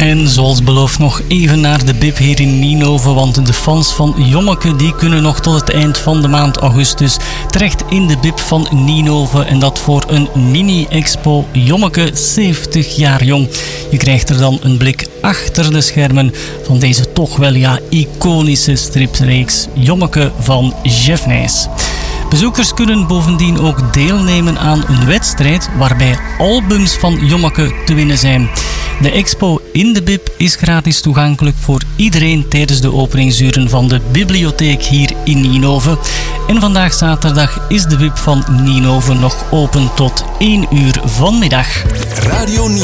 En zoals beloofd nog even naar de Bib hier in Ninove, want de fans van Jommeke die kunnen nog tot het eind van de maand augustus terecht in de Bib van Ninove en dat voor een mini-expo Jommeke 70 jaar jong. Je krijgt er dan een blik achter de schermen van deze toch wel iconische stripreeks Jommeke van Jeff Nys. Bezoekers kunnen bovendien ook deelnemen aan een wedstrijd waarbij albums van Jommeke te winnen zijn. De expo in de Bib is gratis toegankelijk voor iedereen tijdens de openingsuren van de bibliotheek hier in Ninove. En vandaag zaterdag is de Bib van Ninove nog open tot 1 uur vanmiddag. Radio Ninove.